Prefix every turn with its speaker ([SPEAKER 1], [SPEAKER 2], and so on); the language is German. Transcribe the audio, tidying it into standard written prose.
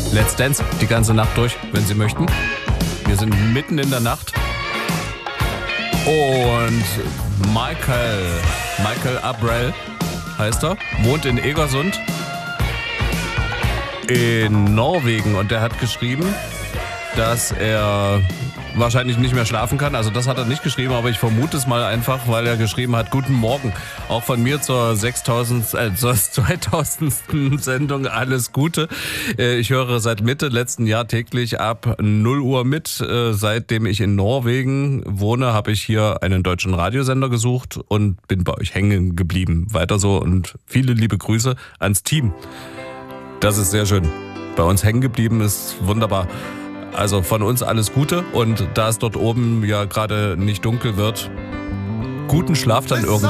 [SPEAKER 1] Let's Dance die ganze Nacht durch, wenn Sie möchten. Wir sind mitten in der Nacht. Und Michael Abrell heißt er, wohnt in Egersund in Norwegen. Und der hat geschrieben, dass er wahrscheinlich nicht mehr schlafen kann. Also das hat er nicht geschrieben, aber ich vermute es mal einfach, weil er geschrieben hat, guten Morgen. Auch von mir zur 2000. Sendung alles Gute. Ich höre seit Mitte letzten Jahr täglich ab 0 Uhr mit. Seitdem ich in Norwegen wohne, habe ich hier einen deutschen Radiosender gesucht und bin bei euch hängen geblieben. Weiter so und viele liebe Grüße ans Team. Das ist sehr schön. Bei uns hängen geblieben ist wunderbar. Also von uns alles Gute und da es dort oben ja gerade nicht dunkel wird, guten Schlaf dann irgendwann.